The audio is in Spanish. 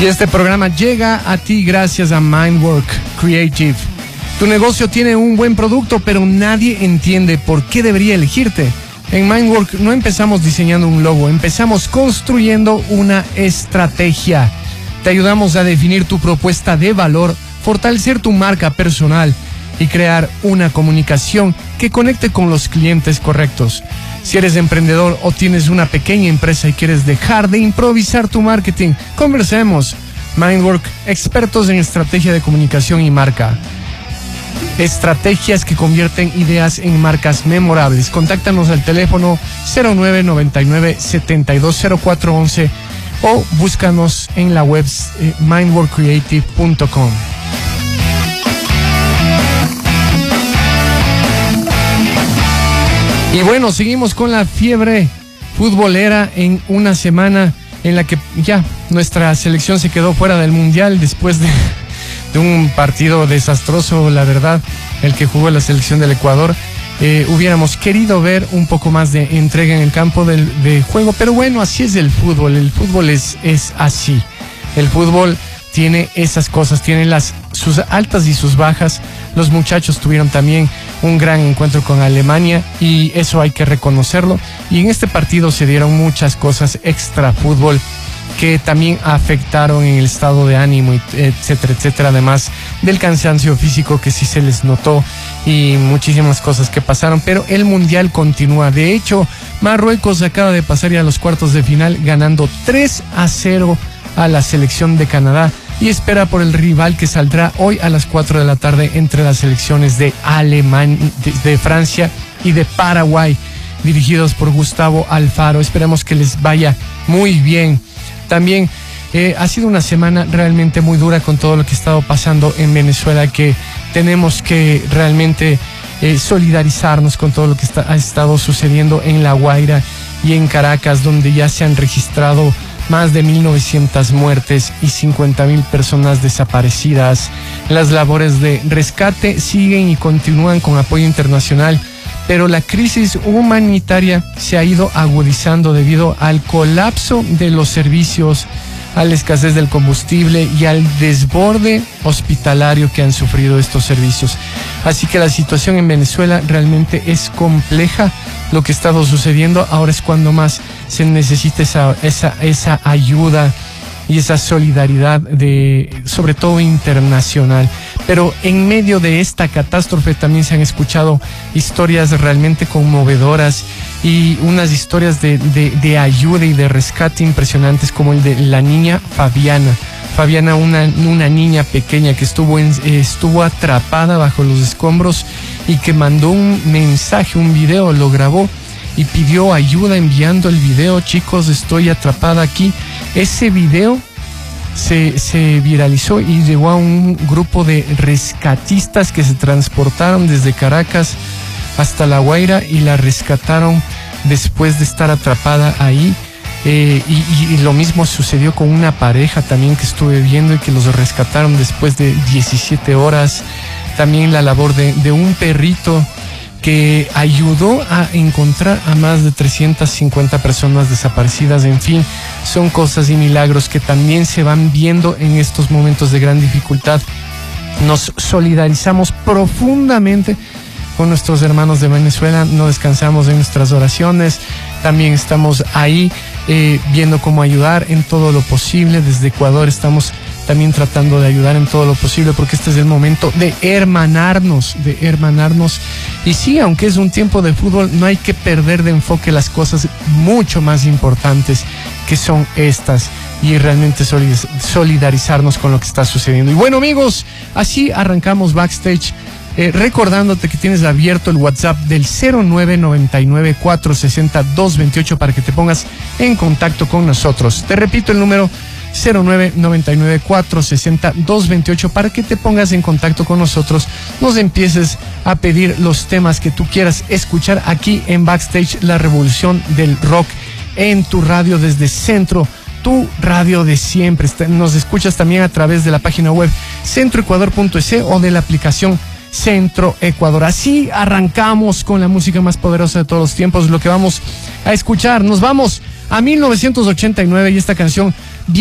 Y este programa llega a ti gracias a Mindwork Creative. Tu negocio tiene un buen producto, pero nadie entiende por qué debería elegirte. En Mindwork no empezamos diseñando un logo, empezamos construyendo una estrategia. Te ayudamos a definir tu propuesta de valor, fortalecer tu marca personal y crear una comunicación que conecte con los clientes correctos. Si eres emprendedor o tienes una pequeña empresa y quieres dejar de improvisar tu marketing, conversemos. Mindwork, expertos en estrategia de comunicación y marca. Estrategias que convierten ideas en marcas memorables. Contáctanos al teléfono 0999 720411 o búscanos en la web mindworkcreative.com. Y bueno, seguimos con la fiebre futbolera en una semana en la que ya nuestra selección se quedó fuera del Mundial después de un partido desastroso, la verdad, el que jugó la selección del Ecuador. Hubiéramos querido ver un poco más de entrega en el campo de juego, pero bueno, así es el fútbol es así. El fútbol tiene esas cosas, tiene sus altas y sus bajas. Los muchachos tuvieron también un gran encuentro con Alemania y eso hay que reconocerlo. Y en este partido se dieron muchas cosas extra fútbol que también afectaron en el estado de ánimo, etcétera, etcétera, además del cansancio físico que sí se les notó y muchísimas cosas que pasaron, pero el Mundial continúa. De hecho, Marruecos acaba de pasar ya a los cuartos de final ganando 3-0 a la selección de Canadá y espera por el rival que saldrá hoy a las 4 de la tarde entre las selecciones de Alemania, de Francia y de Paraguay, dirigidos por Gustavo Alfaro. Esperamos que les vaya muy bien. También ha sido una semana realmente muy dura con todo lo que ha estado pasando en Venezuela, que tenemos que realmente solidarizarnos con todo lo que ha estado sucediendo en La Guaira y en Caracas, donde ya se han registrado más de 1.900 muertes y 50.000 personas desaparecidas. Las labores de rescate siguen y continúan con apoyo internacional, pero la crisis humanitaria se ha ido agudizando debido al colapso de los servicios, a la escasez del combustible y al desborde hospitalario que han sufrido estos servicios. Así que la situación en Venezuela realmente es compleja. Lo que ha estado sucediendo ahora es cuando más se necesita esa ayuda y esa solidaridad sobre todo internacional. Pero en medio de esta catástrofe también se han escuchado historias realmente conmovedoras y unas historias de ayuda y de rescate impresionantes, como el de la niña Fabiana. Fabiana, una niña pequeña que estuvo atrapada bajo los escombros y que mandó un mensaje, un video, lo grabó y pidió ayuda enviando el video. Chicos, estoy atrapada aquí. Ese video se viralizó y llegó a un grupo de rescatistas que se transportaron desde Caracas hasta La Guaira y la rescataron después de estar atrapada ahí. Y lo mismo sucedió con una pareja también que estuve viendo y que los rescataron después de 17 horas. También la labor de un perrito que ayudó a encontrar a más de 350 personas desaparecidas. En fin, son cosas y milagros que también se van viendo en estos momentos de gran dificultad. Nos solidarizamos profundamente con nuestros hermanos de Venezuela, no descansamos en nuestras oraciones, también estamos ahí viendo cómo ayudar en todo lo posible. Desde Ecuador estamos también tratando de ayudar en todo lo posible, porque este es el momento de hermanarnos. Y sí, aunque es un tiempo de fútbol, no hay que perder de enfoque las cosas mucho más importantes que son estas, y realmente solidarizarnos con lo que está sucediendo. Y bueno, amigos, así arrancamos Backstage, recordándote que tienes abierto el WhatsApp del 0999 460 228 para que te pongas en contacto con nosotros. Te repito el número: 0999 460 228 para que te pongas en contacto con nosotros, nos empieces a pedir los temas que tú quieras escuchar aquí en Backstage, la revolución del rock en tu radio desde Centro, tu radio de siempre. Nos escuchas también a través de la página web centroecuador.es o de la aplicación Centro Ecuador. Así arrancamos con la música más poderosa de todos los tiempos. Lo que vamos a escuchar, nos vamos a 1989 y esta canción